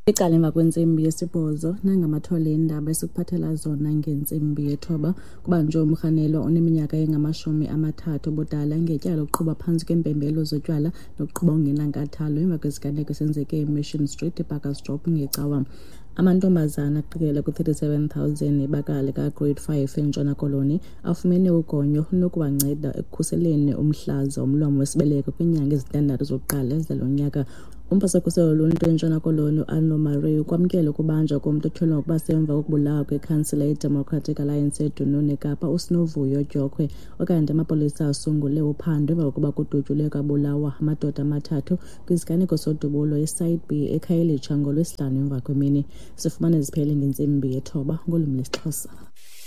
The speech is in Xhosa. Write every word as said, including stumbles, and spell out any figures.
Iqala emva kwentsimbi yesibhozo nangamathole eendaba esikuphathela zona ngentsimbi yethoba kubanjwe umrhanelwa oneminyaka engamashumi amathathu ubudala ngetyala lokuqhuba phantsi kweempembelo zotywala nokuqhuba ungenankathalo emva kwesiganeko esenzeke eMission Street eBurgersdorp ngecawa. Amantombazana aqikelela ku-thirty-seven thousand ibakala ka-grade five eNtshona Koloni afumene ugonyo olunokuwanceda ekukhuseleni umhlaza umlomo wesibeleko kwiinyanga ezintandathu zokuqala zalo nyaka. Umphasakhuselo woluntu eNtshona Koloni uAnno-Marie ukwamkela ukubanjwa komntu othelwa ngokuba semva kokubulawa kwekhansila ye-Democratic Alliance eDununu eKapa uSinovuyo Dyokhwe. Okanti amapolisa asungule uphando emva kokuba kudutyulwe kwabulawa amadoda amathathu kwisiganeko sodubulo eSite B eKhayelitsha ngolwesihlanu emva kwemini. Sifumane ziphele ngentsimbi yethoba ngolwimi lwesiXhosa.